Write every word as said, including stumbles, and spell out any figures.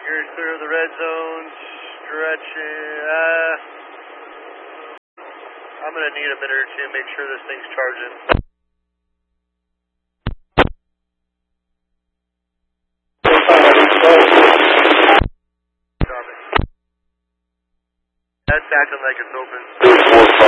You're clear of the red zone, stretching. Uh, I'm going to need a minute or two to make sure this thing's charging. That's acting like it's open.